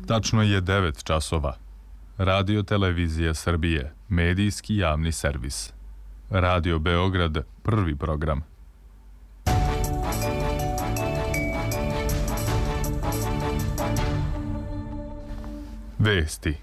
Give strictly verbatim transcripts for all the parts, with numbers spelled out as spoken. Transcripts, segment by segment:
Tačno je devet časova. Radio Televizija Srbije, medijski javni servis. Radio Beograd, prvi program. Vesti.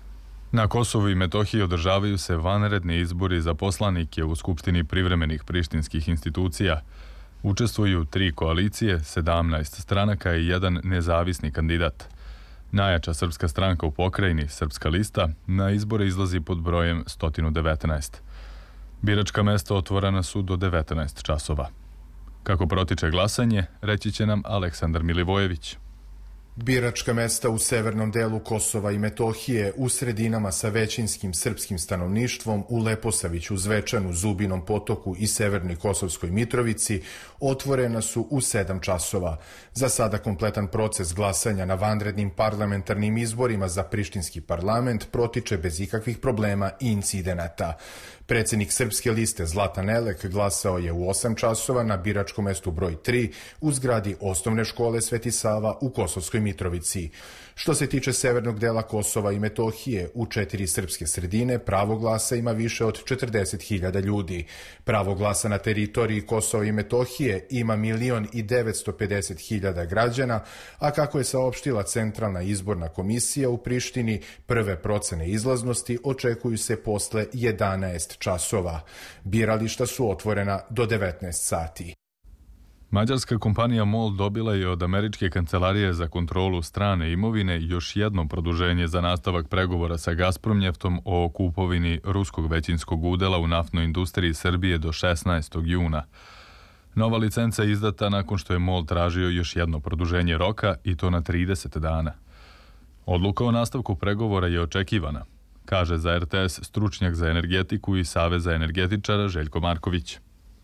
Na Kosovu i Metohiji održavaju se vanredni izbori za poslanike u Skupštini privremenih prištinskih institucija. Učestvuju tri koalicije, sedamnaest stranaka i jedan nezavisni kandidat. Najjača srpska stranka u pokrajini, Srpska lista, na izbore izlazi pod brojem sto devetnaest. Biračka mesta otvorena su do devetnaest časova. Kako protiče glasanje, reći će nam Aleksandar Milivojević. Biračka mesta u severnom delu Kosova i Metohije, u sredinama sa većinskim srpskim stanovništvom, u Leposaviću, Zvečanu, Zubinom Potoku i Severnoj Kosovskoj Mitrovici, otvorena su u sedam časova. Za sada kompletan proces glasanja na vanrednim parlamentarnim izborima za prištinski parlament protiče bez ikakvih problema i incidenata. Predsjednik Srpske liste Zlatan Elek glasao je u osam časova na biračkom mestu broj tri u zgradi osnovne škole Sveti Sava u Kosovskoj Mitrovici. Što se tiče severnog dela Kosova i Metohije, u četiri srpske sredine pravo glasa ima više od četrdeset hiljada ljudi. Pravo glasa na teritoriji Kosova i Metohije ima milion i devetsto pedeset hiljada građana, a kako je saopštila Centralna izborna komisija u Prištini, prve procene izlaznosti očekuju se posle jedanaest časova. Birališta su otvorena do devetnaest sati. Mađarska kompanija MOL dobila je od Američke kancelarije za kontrolu strane imovine još jedno produženje za nastavak pregovora sa Gazpromnjeftom o kupovini ruskog većinskog udela u naftnoj industriji Srbije do šesnaestog juna. Nova licenca je izdata nakon što je MOL tražio još jedno produženje roka i to na trideset dana. Odluka o nastavku pregovora je očekivana, kaže za R T S stručnjak za energetiku i Saveza energetičara Željko Marković.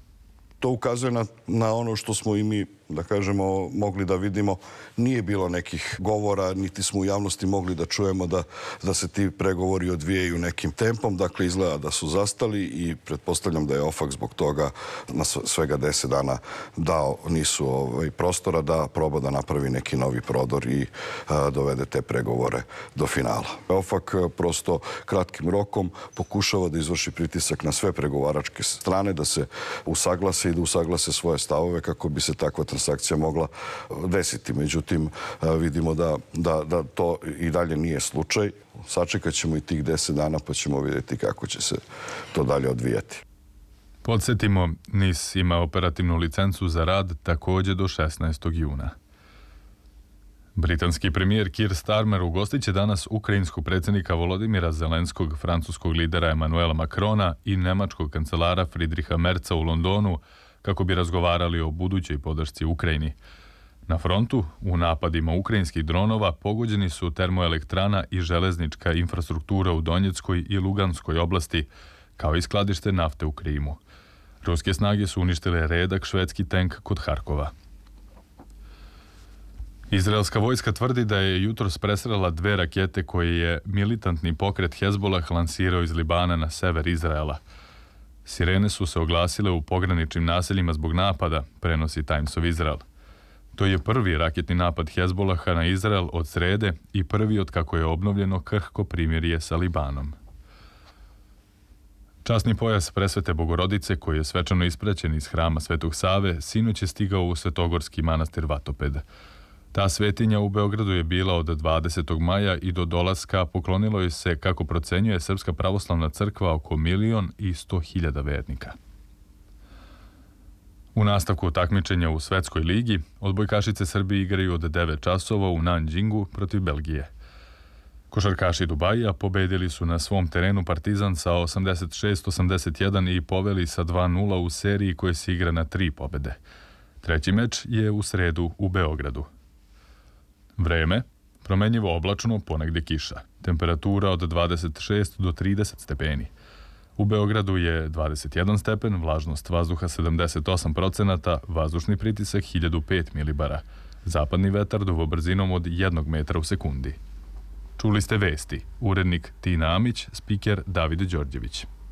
To ukazuje na, na ono što smo i mi, da kažemo, mogli da vidimo. Nije bilo nekih govora, niti smo u javnosti mogli da čujemo da, da se ti pregovori odvijaju nekim tempom. Dakle, izgleda da su zastali i pretpostavljam da je OFAK zbog toga na svega deset dana dao nisu ovaj, prostora da proba da napravi neki novi prodor i a, dovede te pregovore do finala. OFAK prosto kratkim rokom pokušava da izvrši pritisak na sve pregovaračke strane, da se usaglase i da usaglase svoje stavove kako bi se takva transakcija mogla desiti. Međutim, vidimo da, da, da to i dalje nije slučaj. Sačekat ćemo i tih deset dana pa ćemo vidjeti kako će se to dalje odvijati. Podsjetimo, N I S ima operativnu licencu za rad također do šesnaestog juna. Britanski premijer Keir Starmer ugostit će danas ukrajinskog predsjednika Volodimira Zelenskog, francuskog lidera Emmanuela Macrona i nemačkog kancelara Friedricha Merza u Londonu kako bi razgovarali o budućoj podršci Ukrajini. Na frontu, u napadima ukrajinskih dronova pogođeni su termoelektrana i železnička infrastruktura u Donjeckoj i Luganskoj oblasti, kao i skladište nafte u Krimu. Ruske snage su uništile redak švedski tank kod Harkova. Izraelska vojska tvrdi da je jutros presrela dve rakete koje je militantni pokret Hezbolah lansirao iz Libana na sever Izraela. Sirene su se oglasile u pograničnim naseljima zbog napada, prenosi Times of Israel. To je prvi raketni napad Hezbolaha na Izrael od srede i prvi od kako je obnovljeno krhko primirje sa Libanom. Časni pojas Presvete Bogorodice, koji je svečano ispraćen iz hrama Svetog Save, sinoć je stigao u Svetogorski manastir Vatoped. Ta svetinja u Beogradu je bila od dvadesetog maja i do dolaska poklonilo je se, kako procenjuje Srpska pravoslavna crkva, oko milion i sto hiljada vernika. U nastavku takmičenja u Svetskoj ligi, odbojkašice Srbije igraju od devet časova u Nanjingu protiv Belgije. Košarkaši Dubaija pobedili su na svom terenu Partizan sa osamdeset šest osamdeset jedan i poveli sa dva nula u seriji koje se igra na tri pobede. Treći meč je u sredu u Beogradu. Vreme, promenjivo oblačno, ponegde kiša. Temperatura od dvadeset šest do trideset stepeni. U Beogradu je dvadeset jedan stepen, vlažnost vazduha sedamdeset osam procenata, vazdušni pritisak hiljadu pet milibara. Zapadni vetar duvo brzinom od jednog metra u sekundi. Čuli ste vesti. Urednik Tina Amić, spiker David Đorđević.